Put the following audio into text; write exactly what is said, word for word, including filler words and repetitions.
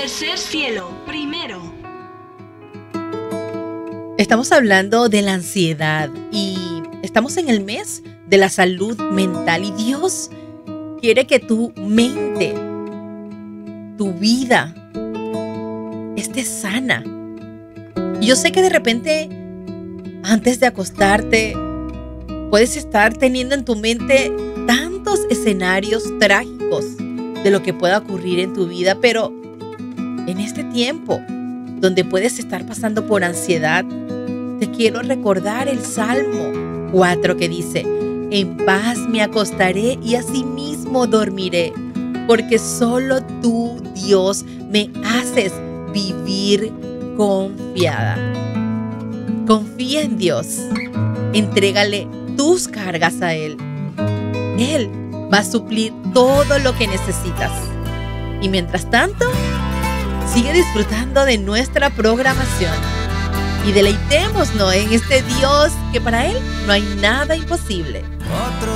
Tercer cielo, primero. Estamos hablando de la ansiedad y estamos en el mes de la salud mental y Dios quiere que tu mente, tu vida esté sana. Y yo sé que de repente, antes de acostarte, puedes estar teniendo en tu mente tantos escenarios trágicos de lo que pueda ocurrir en tu vida, pero en este tiempo donde puedes estar pasando por ansiedad, te quiero recordar el Salmo cuatro que dice: en paz me acostaré y asimismo dormiré, porque solo tú, Dios, me haces vivir confiada. Confía en Dios, entrégale tus cargas a Él. Él va a suplir todo lo que necesitas. Y mientras tanto, sigue disfrutando de nuestra programación y deleitémonos en este Dios que para Él no hay nada imposible. Otro